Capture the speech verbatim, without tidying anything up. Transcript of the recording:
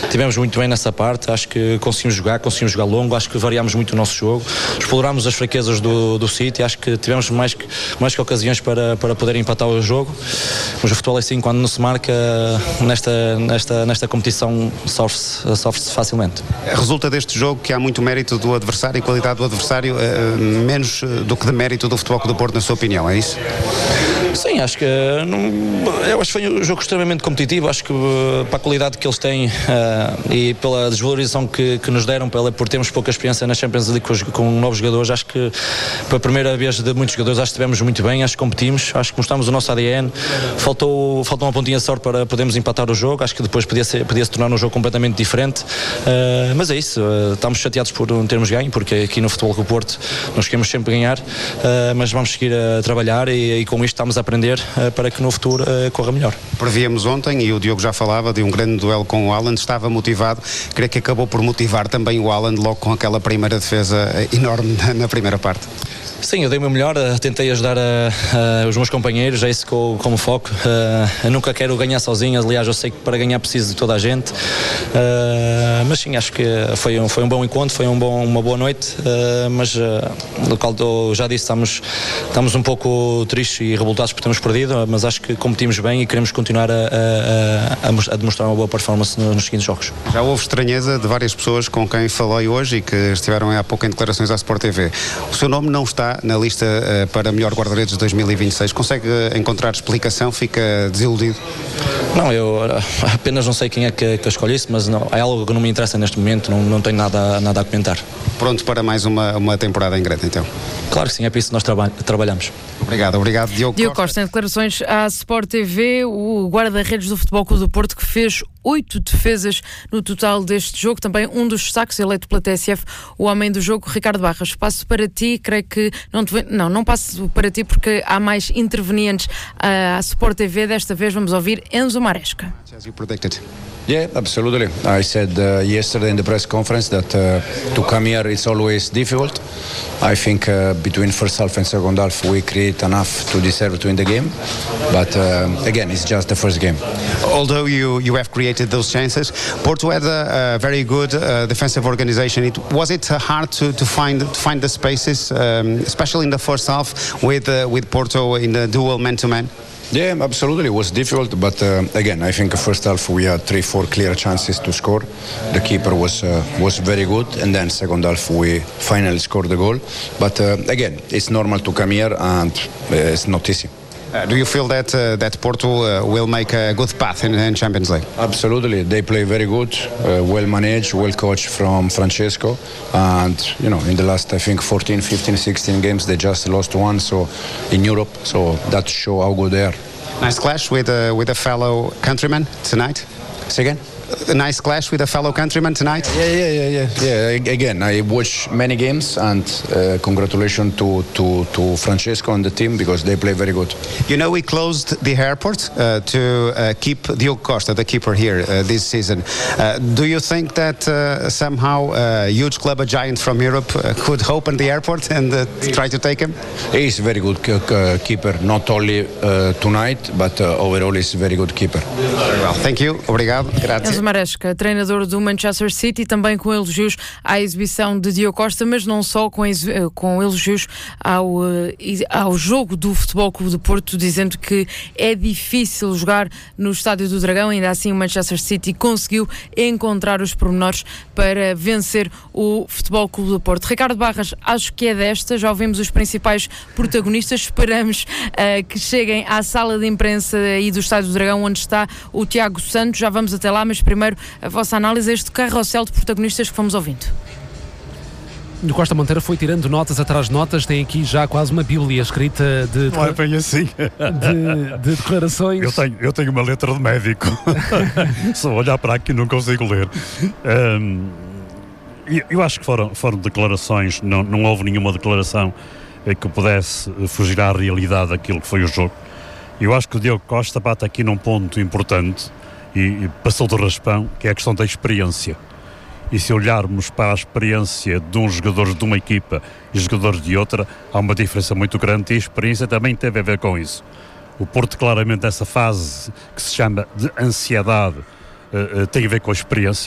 tivemos muito bem nessa parte, acho que conseguimos jogar, conseguimos jogar longo, acho que variámos muito o nosso jogo, explorámos as fraquezas do, do City, acho que tivemos mais que, mais que ocasiões para, para poder empatar o jogo, mas o futebol é assim, quando não se marca nesta, nesta, nesta competição sofre-se, sofre-se facilmente. Resulta deste jogo que há muito mérito do adversário e qualidade do adversário, uh, menos do que de mérito do Futebol Clube do Porto, na sua opinião, é isso? Sim, acho que não, eu acho que foi um jogo extremamente competitivo, acho que uh, para a qualidade que eles têm uh, e pela desvalorização que, que nos deram pela, por termos pouca experiência na Champions League com, com novos jogadores, acho que pela primeira vez de muitos jogadores acho que estivemos muito bem, acho que competimos, acho que mostramos o nosso A D N, faltou, faltou uma pontinha de sorte para podermos empatar o jogo, acho que depois podia, ser, podia se tornar um jogo completamente diferente, uh, mas é isso, uh, estamos chateados por não termos ganho, porque aqui no Futebol Clube do Porto nós queremos sempre ganhar, uh, mas vamos seguir a trabalhar e, e com isto estamos a aprender uh, para que no futuro uh, corra melhor. Prevíamos ontem, e o Diogo já falava, de um grande duelo com o Haaland, estava motivado, creio que acabou por motivar também o Haaland logo com aquela primeira defesa enorme na, na primeira parte. Sim, eu dei o meu melhor, tentei ajudar a, a, os meus companheiros, é isso como, como foco. Uh, eu nunca quero ganhar sozinho, aliás, eu sei que para ganhar preciso de toda a gente. Uh, mas sim, acho que foi um, foi um bom encontro, foi um bom, uma boa noite, uh, mas uh, no qual eu já disse, estamos, estamos um pouco tristes e revoltados por termos perdido, mas acho que competimos bem e queremos continuar a, a, a, a demonstrar uma boa performance nos, nos seguintes jogos. Já houve estranheza de várias pessoas com quem falei hoje e que estiveram há pouco em declarações à Sport T V. O seu nome não está na lista uh, para melhor guarda-redes de dois mil e vinte e seis. Consegue uh, encontrar explicação? Fica desiludido? Não, eu uh, apenas não sei quem é que, que escolhe isso, mas não, é algo que não me interessa neste momento, não, não tenho nada, nada a comentar. Pronto para mais uma, uma temporada em grande, então? Claro que sim, é para isso que nós traba- trabalhamos. Obrigado, obrigado Diogo, Diogo Costa. Costa, em declarações à Sport T V, o guarda-redes do Futebol Clube do Porto, que fez oito defesas no total deste jogo, também um dos destaques eleito pela T S F, o homem do jogo, Ricardo Barras. Passo para ti, creio que não te... não, não passo para ti porque há mais intervenientes à Sport T V, desta vez vamos ouvir Enzo Maresca. As you predicted. Yeah, absolutely. I said uh, yesterday in the press conference that uh, to come here it's always difficult. I think uh, between first half and second half we create enough to deserve to win the game. But uh, again, it's just the first game. Although you, you have created those chances, Porto had a, a very good uh, defensive organization. It, was it uh, hard to, to find to find the spaces, um, especially in the first half with uh, with Porto in the duel man-to-man? Yeah, absolutely. It was difficult, but uh, again, I think the first half we had three, four clear chances to score. The keeper was uh, was very good, and then second half we finally scored the goal. But uh, again, it's normal to come here, and uh, it's not easy. Uh, do you feel that uh, that Porto uh, will make a good path in the Champions League? Absolutely, they play very good, uh, well managed, well coached from Francesco, and you know in the last I think fourteen, fifteen, sixteen games they just lost one, so in Europe, so that show how good they are. Nice clash with uh, with a fellow countryman tonight. Say again? A nice clash with a fellow countryman tonight. Yeah, yeah, yeah, yeah. Yeah. Again, I watch many games, and uh, congratulations to, to to Francesco and the team because they play very good. You know, we closed the airport uh, to uh, keep Diogo Costa, the keeper here uh, this season. Uh, do you think that uh, somehow a huge club, a giant from Europe, uh, could open the airport and uh, try to take him? He's a very good uh, keeper, not only uh, tonight, but uh, overall he's a very good keeper. Very well, thank you. Obrigado. Grazie. Enzo Maresca, treinador do Manchester City, também com elogios à exibição de Diogo Costa, mas não só com, com elogios ao, ao jogo do Futebol Clube do Porto, dizendo que é difícil jogar no Estádio do Dragão. Ainda assim o Manchester City conseguiu encontrar os pormenores para vencer o Futebol Clube do Porto. Ricardo Barras, acho que é desta, já ouvimos os principais protagonistas, esperamos uh, que cheguem à sala de imprensa aí do Estádio do Dragão, onde está o Tiago Santos, já vamos até lá, mas primeiro a vossa análise a este carrossel de protagonistas que fomos ouvindo. O Costa Monteiro foi tirando notas atrás de notas, tem aqui já quase uma bíblia escrita de, não é bem assim. de, de declarações. Eu tenho, eu tenho uma letra de médico. Só olhar para aqui não consigo ler. Um, eu acho que foram, foram declarações, não, não houve nenhuma declaração que pudesse fugir à realidade daquilo que foi o jogo. Eu acho que o Diogo Costa bate aqui num ponto importante e, e passou do raspão, que é a questão da experiência. E se olharmos para a experiência de uns jogadores de uma equipa e jogadores de outra, há uma diferença muito grande e a experiência também teve a ver com isso. O Porto, claramente, essa fase que se chama de ansiedade, uh, uh, tem a ver com a experiência.